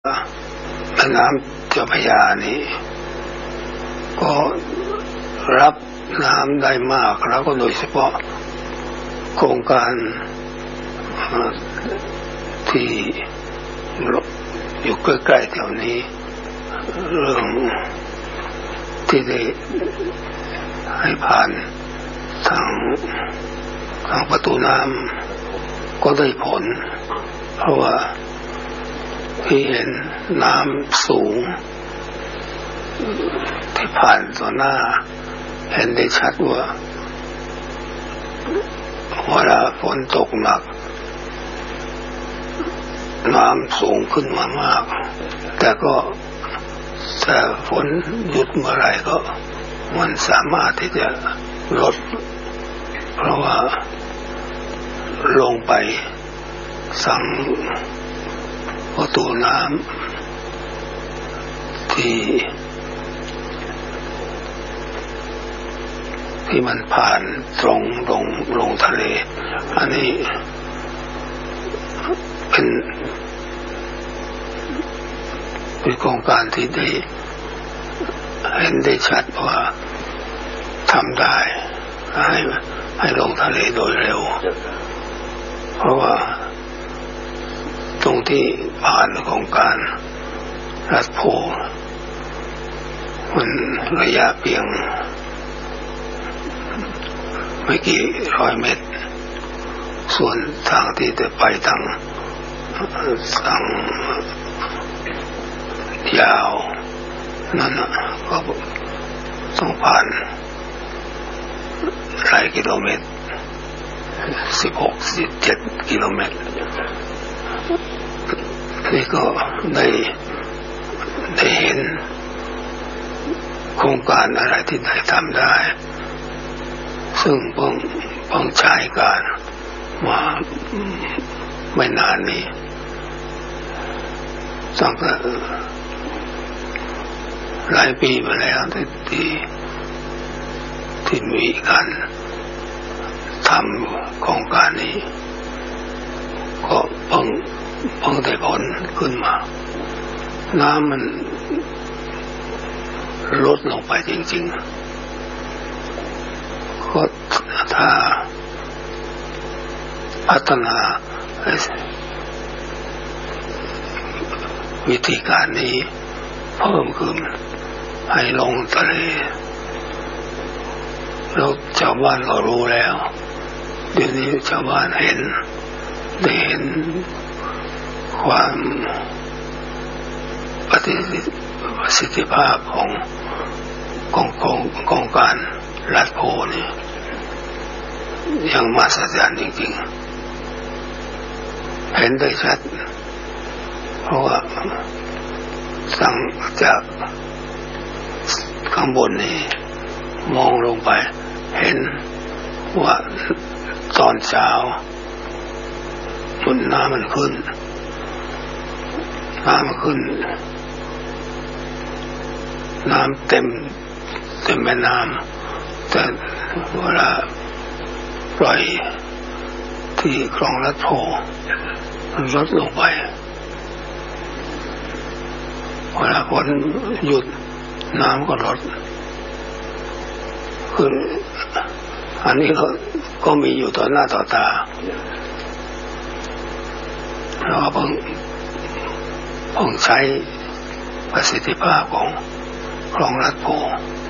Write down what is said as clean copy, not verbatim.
แม่น้ำเจ้าพระยานี้ก็รับน้ำได้มากแล้วก็โดยเฉพาะโครงการที่อยู่ใกล้ๆแถวนี้เรื่องที่ได้ให้ผ่านทางประตูน้ำก็ได้ผลเพราะว่าที่เห็นน้ำสูงที่ผ่านต่อหน้าเห็นได้ชัดว่าเวลาฝนตกหนักน้ำสูงขึ้นมามากแต่ฝนหยุดเมื่อไหร่ก็มันสามารถที่จะลดเพราะว่าลงไปสั่งประตูน้ำที่มันผ่านตรงลงทะเลอันนี้เป็นโครงการที่ได้เห็นได้ชัดว่าทำได้ให้ลงทะเลโดยเร็วเพราะว่าตรงที่ผ่านโครงการรัดโพมันระยะเพียงไม่กี่ร้อยเมตรส่วนทางที่จะไปทางยาวนั่นก็ต้องผ่านหลายกิโลเมตร16-17 กิโลเมตรนี่ก็ได้เห็นโครงการอะไรที่ได้ทำได้ซึ่งเพิ่งใช้การมาไม่นานนี้ตั้งแต่หลายปีมาแล้วที่มีการทำโครงการนี้ก็เพิ่งได้ผลขึ้นมาน้ำมันลดลงไปจริงๆก็ถ้าพัฒนาวิธีการนี้เพิ่มขึ้นให้ลงทะเลแล้วชาวบ้านก็รู้แล้วเดี๋ยวนี้ชาวบ้านได้เห็นความประสิทธิภาพของการลัดโพนี่ยังมหัศจรรย์จริงๆเห็นได้ชัดเพราะว่าสั่งจากข้างบนนี่มองลงไปเห็นว่าตอนเช้าน้ำมันขึ้นน้ำเต็มแม่น้ำแต่เวลาปล่อยที่คลองลัดโพมันลดลงไปเวลาฝนหยุดน้ำก็ลดคืออันนี้ก็มีอยู่ต่อหน้าต่อตาเราเพิ่งใช้ประสิทธิภาพของคลองลัดโพ